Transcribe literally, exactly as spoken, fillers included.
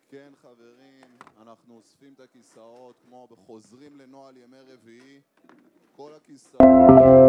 כן, חברים, אנחנו אוספים את הכיסאות כמו בחוזרים לנועל ימי רביעי. כל הכיסאות...